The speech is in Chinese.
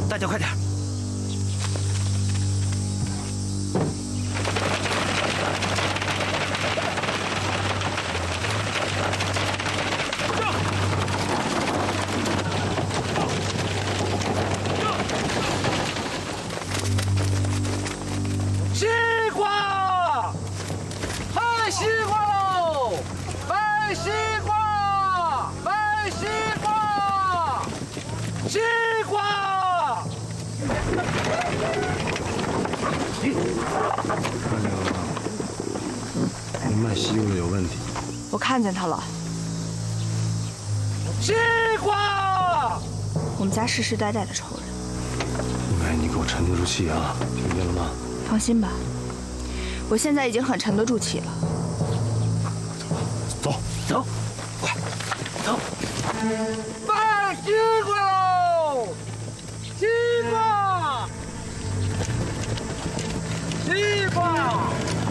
大家快点！西瓜，卖西瓜喽！卖西瓜，卖西瓜，西瓜！ 那卖西瓜的有问题。 我看见他了。 西瓜！ 我们家世世代代的仇人。 喂，你给我沉得住气啊，听见了吗？ 放心吧，我现在已经很沉得住气了。 走， 走，快，走！卖西瓜喽！西瓜！西瓜！